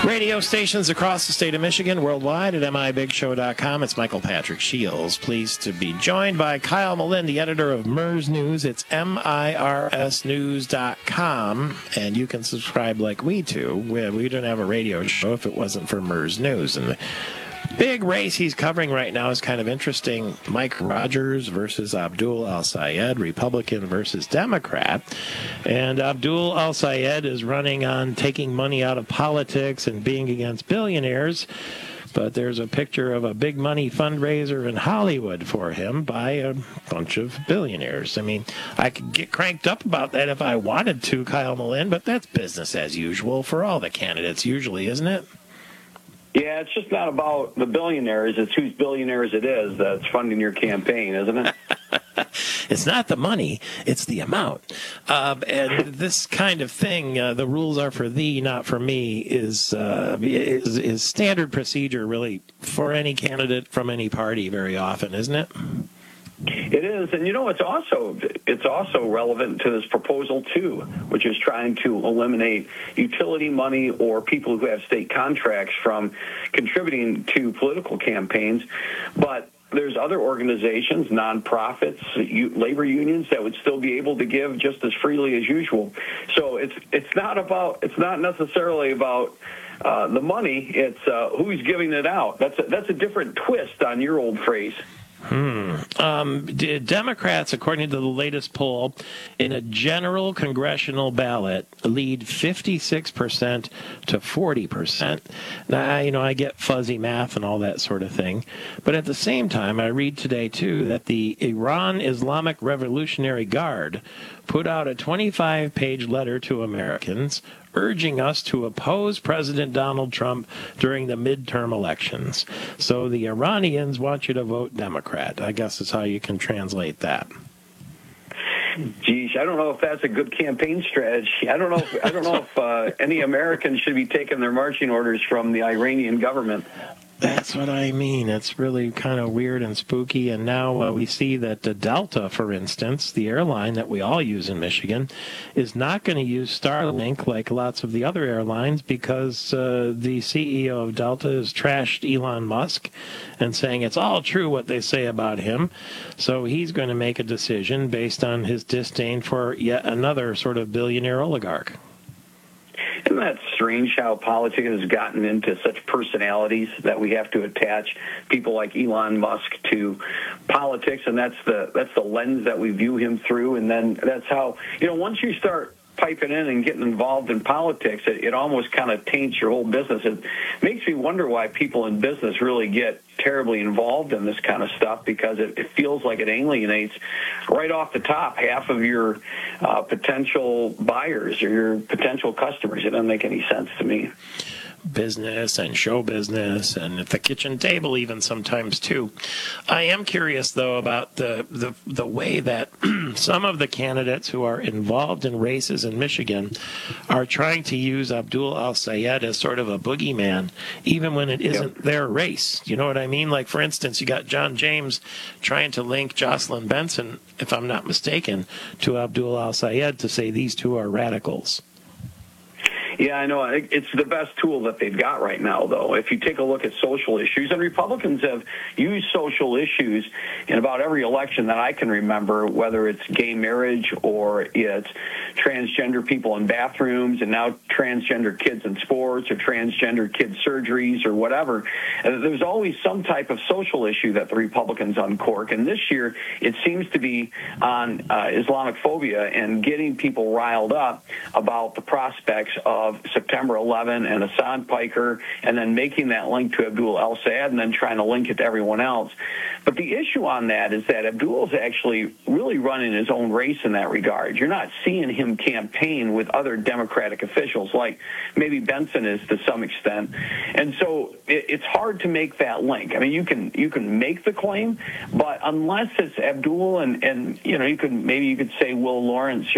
Radio stations across the state of Michigan, worldwide at mibigshow.com. It's Michael Patrick Shields. Pleased to be joined by Kyle Malin, the editor of MERS News. It's mirsnews.com, and you can subscribe like we do. We don't have a radio show if it wasn't for MERS News. And the big race he's covering right now is kind of interesting. Mike Rogers versus Abdul Al-Sayed, Republican versus Democrat. And Abdul Al-Sayed is running on taking money out of politics and being against billionaires. But there's a picture of a big money fundraiser in Hollywood for him by a bunch of billionaires. I mean, I could get cranked up about that if I wanted to, Kyle Malin, but that's business as usual for all the candidates usually, isn't it? Yeah, it's just not about the billionaires. It's whose billionaires it is that's funding your campaign, isn't it? It's not the money, it's the amount. And this kind of thing, the rules are for thee, not for me, is standard procedure, really, for any candidate from any party very often, isn't it? It is, and it's also relevant to this proposal too, which is trying to eliminate utility money or people who have state contracts from contributing to political campaigns. But there's other organizations, nonprofits, labor unions that would still be able to give just as freely as usual. So it's not necessarily about the money. It's who's giving it out. That's a different twist on your old phrase. Democrats, according to the latest poll, in a general congressional ballot, lead 56% to 40%. Now, I get fuzzy math and all that sort of thing. But at the same time, I read today, too, that the Iran Islamic Revolutionary Guard put out a 25-page letter to Americans urging us to oppose President Donald Trump during the midterm elections. So the Iranians want you to vote Democrat. I guess is how you can translate that. Geez, I don't know if that's a good campaign strategy. I don't know if any Americans should be taking their marching orders from the Iranian government. That's what I mean. It's really kind of weird and spooky. And now we see that Delta, for instance, the airline that we all use in Michigan, is not going to use Starlink like lots of the other airlines because the CEO of Delta has trashed Elon Musk and saying it's all true what they say about him. So he's going to make a decision based on his disdain for yet another sort of billionaire oligarch. Isn't that strange how politics has gotten into such personalities that we have to attach people like Elon Musk to politics, and that's the lens that we view him through, and then that's how, once you start piping in and getting involved in politics, it almost kind of taints your whole business. It makes me wonder why people in business really get terribly involved in this kind of stuff, because it feels like it alienates right off the top half of your potential buyers or your potential customers. It doesn't make any sense to me. Business and show business and at the kitchen table even sometimes too. I am curious though about the way that some of the candidates who are involved in races in Michigan are trying to use Abdul Al-Sayed as sort of a boogeyman even when it isn't their race. You know what I mean? Like, for instance, you got John James trying to link Jocelyn Benson, if I'm not mistaken, to Abdul Al-Sayed to say these two are radicals. Yeah, I know. It's the best tool that they've got right now, though. If you take a look at social issues, and Republicans have used social issues in about every election that I can remember, whether it's gay marriage or it's transgender people in bathrooms and now transgender kids in sports or transgender kids surgeries or whatever. There's always some type of social issue that the Republicans uncork. And this year, it seems to be on Islamophobia and getting people riled up about the prospects of September 11 and Hassan Piker, and then making that link to Abdul Al-Sayed and then trying to link it to everyone else. But the issue on that is that Abdul's actually really running his own race in that regard. You're not seeing him campaign with other Democratic officials like maybe Benson is to some extent. And so it's hard to make that link. I mean, you can make the claim, but unless it's Abdul and you could say Will Lawrence